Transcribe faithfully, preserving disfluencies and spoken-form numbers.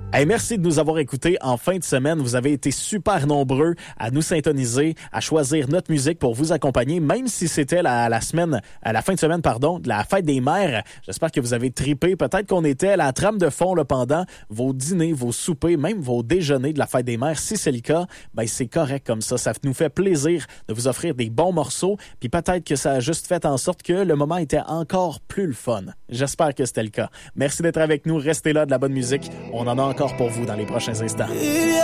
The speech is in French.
Hey, merci de nous avoir écoutés en fin de semaine. Vous avez été super nombreux à nous syntoniser, à choisir notre musique pour vous accompagner, même si c'était la, la semaine, à la fin de semaine, pardon, de la fête des mères. J'espère que vous avez trippé. Peut-être qu'on était à la trame de fond là, pendant vos dîners, vos soupers, même vos déjeuners de la fête des mères. Si c'est le cas, ben c'est correct comme ça. Ça nous fait plaisir de vous offrir des bons morceaux. Puis peut-être que ça a juste fait en sorte que le moment était encore plus le fun. J'espère que c'était le cas. Merci d'être avec nous. Restez là, de la bonne musique. On en a encore pour vous dans les prochains instants.